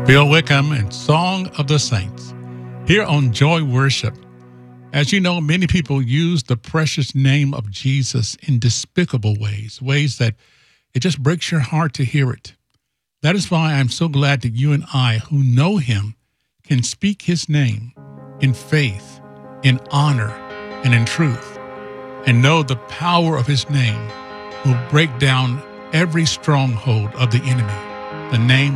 Bill Wickham and Song of the Saints here on Joy Worship. As you know, many people use the precious name of Jesus in despicable ways that it just breaks your heart to hear it. That is why I'm so glad that you and I, who know him, can speak his name in faith, in honor, and in truth, and know the power of his name will break down every stronghold of the enemy. The name